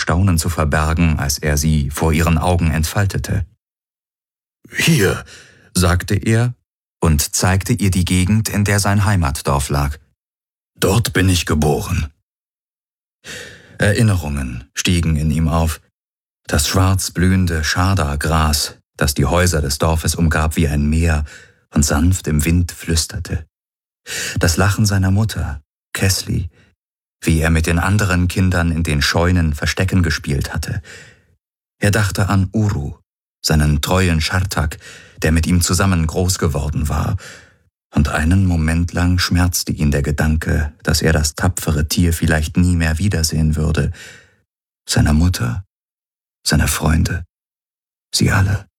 Erstaunen zu verbergen, als er sie vor ihren Augen entfaltete. »Hier«, sagte er und zeigte ihr die Gegend, in der sein Heimatdorf lag. »Dort bin ich geboren.« Erinnerungen stiegen in ihm auf. Das schwarz blühende Schada-Gras, das die Häuser des Dorfes umgab wie ein Meer und sanft im Wind flüsterte. Das Lachen seiner Mutter, Kesli, wie er mit den anderen Kindern in den Scheunen Verstecken gespielt hatte. Er dachte an Uru, seinen treuen Schartak, der mit ihm zusammen groß geworden war, und einen Moment lang schmerzte ihn der Gedanke, dass er das tapfere Tier vielleicht nie mehr wiedersehen würde. Seiner Mutter, seine Freunde, sie alle.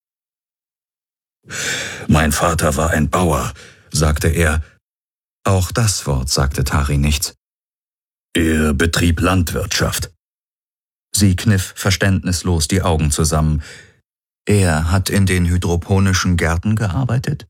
»Mein Vater war ein Bauer«, sagte er. Auch das Wort sagte Tari nichts. »Er betrieb Landwirtschaft.« Sie kniff verständnislos die Augen zusammen. »Er hat in den hydroponischen Gärten gearbeitet?«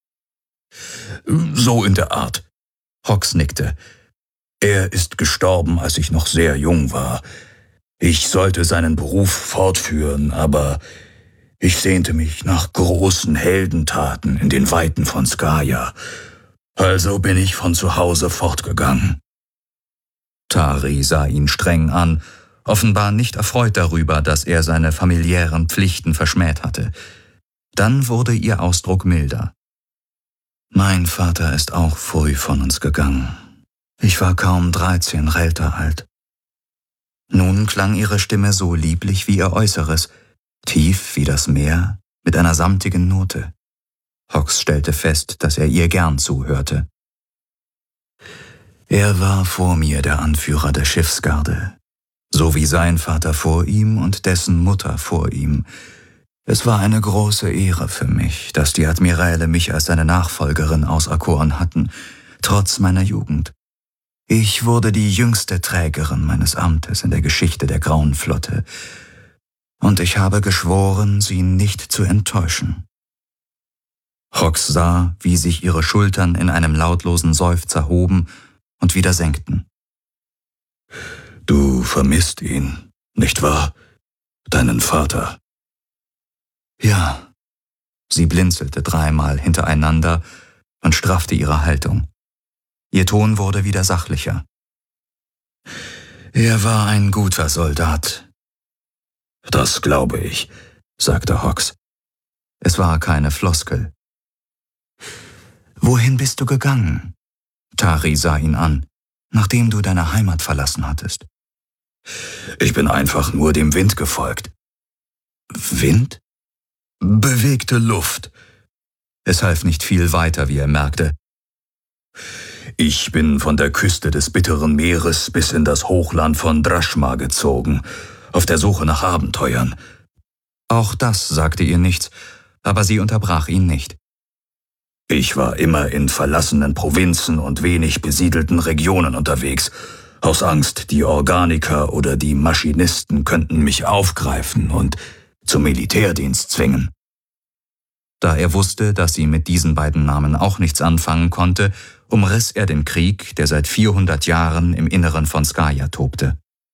»So in der Art.« Hawks nickte. »Er ist gestorben, als ich noch sehr jung war. Ich sollte seinen Beruf fortführen, aber ich sehnte mich nach großen Heldentaten in den Weiten von Skaya. Also bin ich von zu Hause fortgegangen.« Tari sah ihn streng an, offenbar nicht erfreut darüber, dass er seine familiären Pflichten verschmäht hatte. Dann wurde ihr Ausdruck milder. »Mein Vater ist auch früh von uns gegangen. Ich war kaum 13 Relter alt.« Nun klang ihre Stimme so lieblich wie ihr Äußeres, tief wie das Meer, mit einer samtigen Note. Hawks stellte fest, dass er ihr gern zuhörte. »Er war vor mir der Anführer der Schiffsgarde, so wie sein Vater vor ihm und dessen Mutter vor ihm. Es war eine große Ehre für mich, dass die Admiräle mich als seine Nachfolgerin auserkoren hatten, trotz meiner Jugend. Ich wurde die jüngste Trägerin meines Amtes in der Geschichte der Grauen Flotte, und ich habe geschworen, sie nicht zu enttäuschen.« Hawks sah, wie sich ihre Schultern in einem lautlosen Seufzer hoben und wieder senkten. »Du vermisst ihn, nicht wahr? Deinen Vater?« »Ja.« Sie blinzelte 3-mal hintereinander und straffte ihre Haltung. Ihr Ton wurde wieder sachlicher. »Er war ein guter Soldat.« »Das glaube ich«, sagte Hawks. Es war keine Floskel. »Wohin bist du gegangen?« Tari sah ihn an, nachdem du deine Heimat verlassen hattest. »Ich bin einfach nur dem Wind gefolgt.« »Wind?« »Bewegte Luft.« Es half nicht viel weiter, wie er merkte. »Ich bin von der Küste des Bitteren Meeres bis in das Hochland von Drashma gezogen, auf der Suche nach Abenteuern.« Auch das sagte ihr nichts, aber sie unterbrach ihn nicht. »Ich war immer in verlassenen Provinzen und wenig besiedelten Regionen unterwegs, aus Angst, die Organiker oder die Maschinisten könnten mich aufgreifen und zum Militärdienst zwingen.« Da er wusste, dass sie mit diesen beiden Namen auch nichts anfangen konnte, umriss er den Krieg, der seit 400 Jahren im Inneren von Skaya tobte.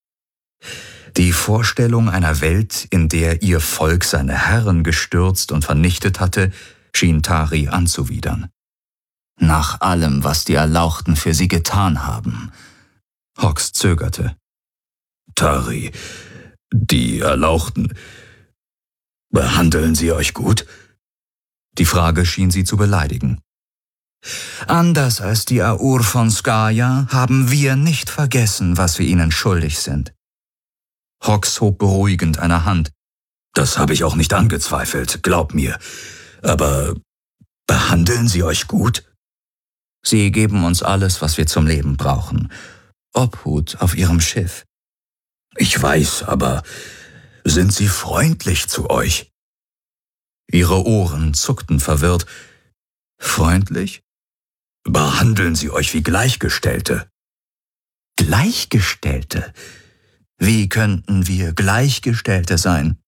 Die Vorstellung einer Welt, in der ihr Volk seine Herren gestürzt und vernichtet hatte, schien Tari anzuwidern. »Nach allem, was die Erlauchten für sie getan haben.« Hawks zögerte. »Tari, die Erlauchten, behandeln sie euch gut?« Die Frage schien sie zu beleidigen. »Anders als die Aur von Skaya haben wir nicht vergessen, was wir ihnen schuldig sind.« Hawks hob beruhigend eine Hand. »Das habe ich auch nicht angezweifelt, glaub mir. Aber behandeln sie euch gut?« »Sie geben uns alles, was wir zum Leben brauchen. Obhut auf ihrem Schiff.« »Ich weiß, aber sind sie freundlich zu euch?« Ihre Ohren zuckten verwirrt. »Freundlich?« »Behandeln sie euch wie Gleichgestellte?« »Gleichgestellte? Wie könnten wir Gleichgestellte sein?«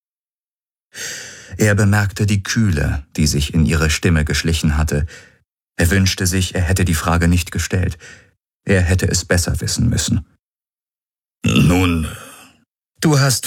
Er bemerkte die Kühle, die sich in ihre Stimme geschlichen hatte. Er wünschte sich, er hätte die Frage nicht gestellt. Er hätte es besser wissen müssen. »Nun, du hast